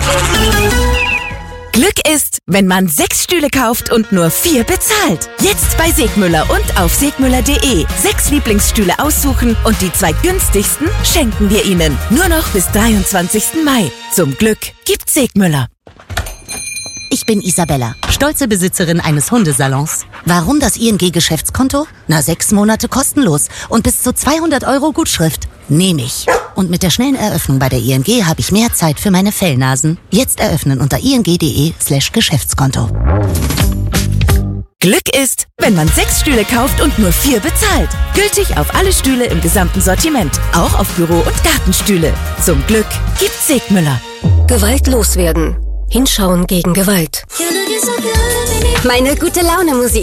Glück ist, wenn man 6 Stühle kauft und nur 4 bezahlt. Jetzt bei Segmüller und auf segmüller.de. 6 Lieblingsstühle aussuchen und die 2 günstigsten schenken wir Ihnen. Nur noch bis 23. Mai. Zum Glück gibt's Segmüller. Ich bin Isabella, stolze Besitzerin eines Hundesalons. Warum das ING-Geschäftskonto? 6 Monate kostenlos und bis zu 200 € Gutschrift. Nehme ich. Und mit der schnellen Eröffnung bei der ING habe ich mehr Zeit für meine Fellnasen. Jetzt eröffnen unter ing.de/Geschäftskonto. Glück ist, wenn man 6 Stühle kauft und nur 4 bezahlt. Gültig auf alle Stühle im gesamten Sortiment. Auch auf Büro- und Gartenstühle. Zum Glück gibt's Segmüller. Gewalt loswerden. Hinschauen gegen Gewalt. Meine gute Laune Musik.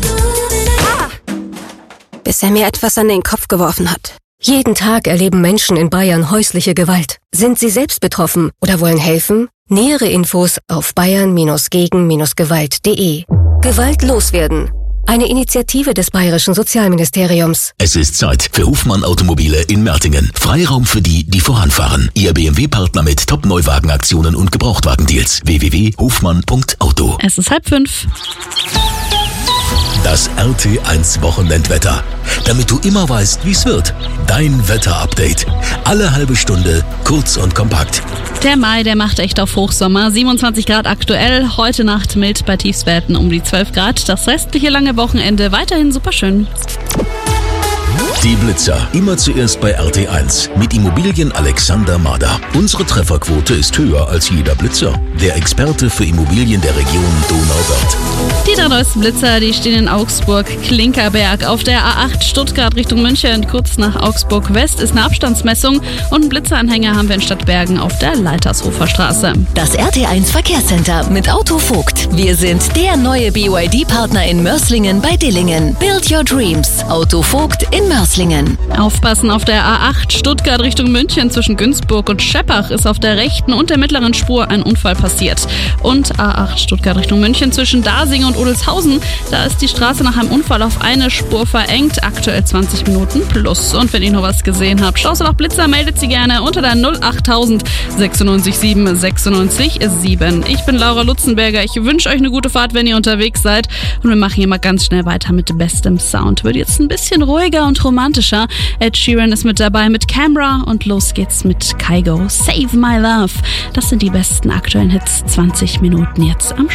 Bis er mir etwas an den Kopf geworfen hat. Jeden Tag erleben Menschen in Bayern häusliche Gewalt. Sind Sie selbst betroffen oder wollen helfen? Nähere Infos auf bayern-gegen-gewalt.de. Gewalt loswerden. Eine Initiative des Bayerischen Sozialministeriums. Es ist Zeit für Hofmann Automobile in Mertingen. Freiraum für die, die voranfahren. Ihr BMW-Partner mit Top-Neuwagenaktionen und Gebrauchtwagendeals. www.hofmann.auto. Es ist 4:30. Das RT1 Wochenendwetter. Damit du immer weißt, wie es wird. Dein Wetter-Update. Alle halbe Stunde, kurz und kompakt. Der Mai, der macht echt auf Hochsommer. 27 Grad aktuell, heute Nacht mild bei Tiefstwerten um die 12 Grad. Das restliche lange Wochenende weiterhin super schön. Die Blitzer, immer zuerst bei RT1 mit Immobilien Alexander Mader. Unsere Trefferquote ist höher als jeder Blitzer. Der Experte für Immobilien der Region Donauwörth. Die 3 neuesten Blitzer, die stehen in Augsburg, Klinkerberg. Auf der A8 Stuttgart Richtung München, kurz nach Augsburg West, ist eine Abstandsmessung. Und einen Blitzeranhänger haben wir in Stadtbergen auf der Leitershofer Straße. Das RT1 Verkehrscenter mit Autovogt. Wir sind der neue BYD-Partner in Mörs-Lingen bei Dillingen. Build your dreams. Autovogt in Mörs-Lingen. Aufpassen auf der A8 Stuttgart Richtung München zwischen Günzburg und Scheppach ist auf der rechten und der mittleren Spur ein Unfall passiert. Und A8 Stuttgart Richtung München zwischen Dasing und Odelshausen, da ist die Straße nach einem Unfall auf eine Spur verengt, aktuell 20 Minuten plus. Und wenn ihr noch was gesehen habt, Chance nach Blitzer, meldet sie gerne unter der 08000 96 7 96 7. Ich bin Laura Lutzenberger, ich wünsche euch eine gute Fahrt, wenn ihr unterwegs seid. Und wir machen hier mal ganz schnell weiter mit bestem Sound. Wird jetzt ein bisschen ruhiger und romantischer. Ed Sheeran ist mit dabei mit Camera und los geht's mit Kygo. Save My Love. Das sind die besten aktuellen Hits. 20 Minuten jetzt am